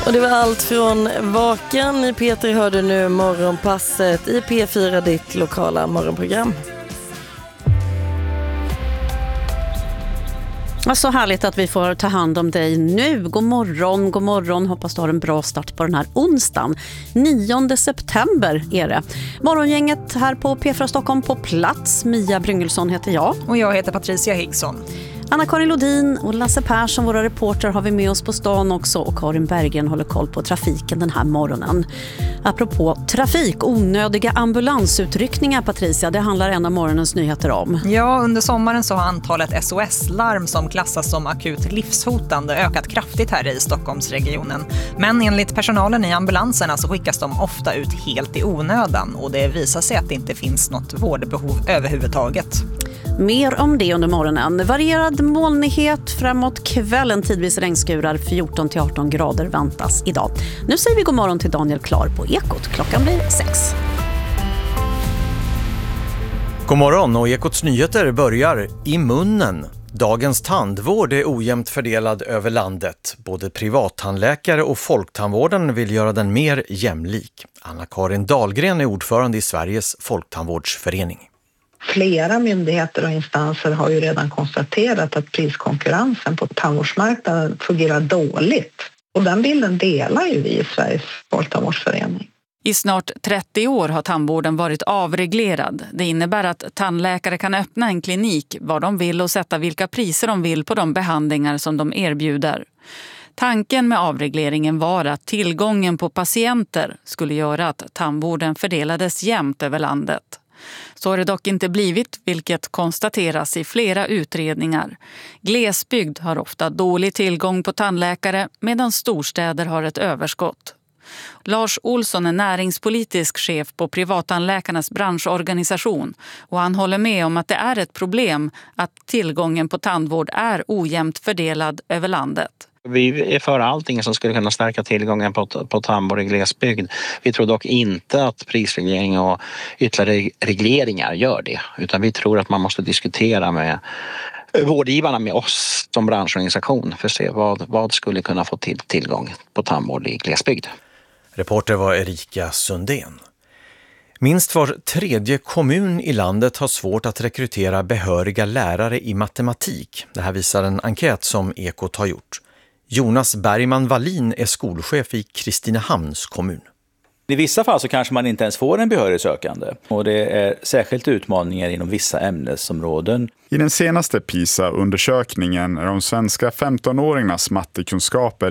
Och det var allt från Vaken i P3 hörde nu morgonpasset i P4, ditt lokala morgonprogram. Så härligt att vi får ta hand om dig nu. God morgon. Hoppas du har en bra start på den här onsdagen. 9 september är det. Morgongänget här på P4 Stockholm på plats. Mia Bryngelsson heter jag. Och jag heter Patricia Higgson. Anna-Karin Lodin och Lasse Persson, våra reporter, har vi med oss på stan också. Och Karin Berggren håller koll på trafiken den här morgonen. Apropå trafik, onödiga ambulansutryckningar, Patricia, det handlar en av morgonens nyheter om. Ja, under sommaren så har antalet SOS-larm som klassas som akut livshotande ökat kraftigt här i Stockholmsregionen. Men enligt personalen i ambulanserna så skickas de ofta ut helt i onödan och det visar sig att det inte finns något vårdbehov överhuvudtaget. Mer om det under morgonen. Varierad molnighet framåt kvällen, tidvis regnskurar, 14-18 grader väntas idag. Nu säger vi god morgon till Daniel Klar på Ekot. Klockan blir 6. God morgon, och Ekots nyheter börjar i munnen. Dagens tandvård är ojämnt fördelad över landet. Både privattandläkare och folktandvården vill göra den mer jämlik. Anna-Karin Dahlgren är ordförande i Sveriges folktandvårdsförening. Flera myndigheter och instanser har ju redan konstaterat att priskonkurrensen på tandvårdsmarknaden fungerar dåligt. Och den bilden delar ju vi i Sveriges folktandvårdsförening. I snart 30 år har tandvården varit avreglerad. Det innebär att tandläkare kan öppna en klinik var de vill och sätta vilka priser de vill på de behandlingar som de erbjuder. Tanken med avregleringen var att tillgången på patienter skulle göra att tandvården fördelades jämnt över landet. Så har det dock inte blivit, vilket konstateras i flera utredningar. Glesbygd har ofta dålig tillgång på tandläkare medan storstäder har ett överskott. Lars Olsson är näringspolitisk chef på privattandläkarnas branschorganisation och han håller med om att det är ett problem att tillgången på tandvård är ojämnt fördelad över landet. Vi är för allting som skulle kunna stärka tillgången på tandvård i glesbygd. Vi tror dock inte att prisreglering och ytterligare regleringar gör det. Utan vi tror att man måste diskutera med vårdgivarna, med oss som branschorganisation, för att se vad skulle kunna få tillgång på tandvård i glesbygd. Reporter var Erika Sundén. Minst var tredje kommun i landet har svårt att rekrytera behöriga lärare i matematik. Det här visar en enkät som Ekot har gjort. Jonas Bergman Wallin är skolchef i Kristinehamns kommun. I vissa fall så kanske man inte ens får en behörig sökande. Och det är särskilt utmaningar inom vissa ämnesområden. I den senaste PISA-undersökningen är de svenska 15-åringarnas mattekunskaper